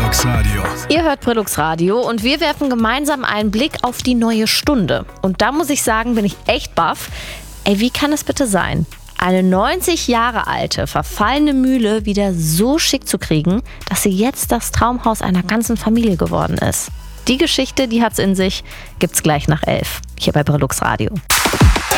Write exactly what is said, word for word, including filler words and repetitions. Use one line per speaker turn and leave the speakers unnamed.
Brillux Radio.
Ihr hört Brillux Radio und wir werfen gemeinsam einen Blick auf die neue Stunde. Und da muss ich sagen, bin ich echt baff. Ey, wie kann es bitte sein, eine neunzig Jahre alte, verfallene Mühle wieder so schick zu kriegen, dass sie jetzt das Traumhaus einer ganzen Familie geworden ist? Die Geschichte, die hat's in sich, gibt's gleich nach elf, hier bei Brillux Radio.